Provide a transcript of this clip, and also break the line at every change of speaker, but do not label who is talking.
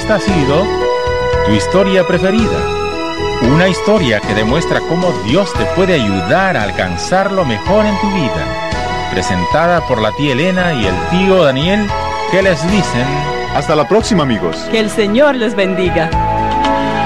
esta ha sido tu historia preferida. Una historia que demuestra cómo Dios te puede ayudar a alcanzar lo mejor en tu vida. Presentada por la tía Elena y el tío Daniel, que les dicen:
hasta la próxima, amigos.
Que el Señor les bendiga.